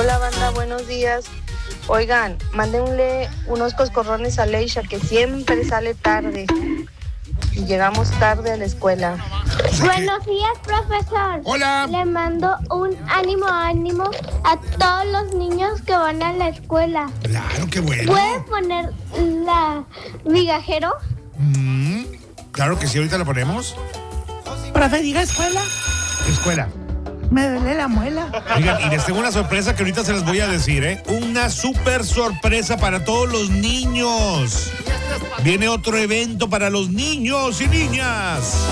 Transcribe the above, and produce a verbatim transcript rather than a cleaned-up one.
Hola banda, buenos días. Oigan, mándenle unos coscorrones a Leisha que siempre sale tarde y llegamos tarde a la escuela. Buenos días, profesor. Hola. Le mando un ánimo, ánimo a todos los niños que van a la escuela. Claro, qué bueno. ¿Puede poner la migajero? Mm, claro que sí, ahorita la ponemos. Profe, diga escuela. Escuela. Me duele la muela. Oigan, y les tengo una sorpresa que ahorita se les voy a decir, ¿eh? Una súper sorpresa para todos los niños. Viene otro evento para los niños y niñas.